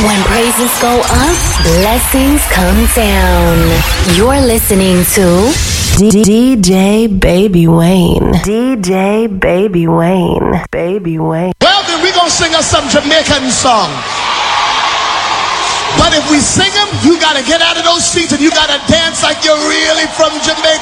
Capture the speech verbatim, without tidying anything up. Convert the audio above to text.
When praises go up, blessings come down. You're listening to D J Baby Wayne. D J Baby Wayne. Baby Wayne. Well, then we're going to sing us some Jamaican song. But if we sing them, you got to get out of those seats and you got to dance like you're really from Jamaica.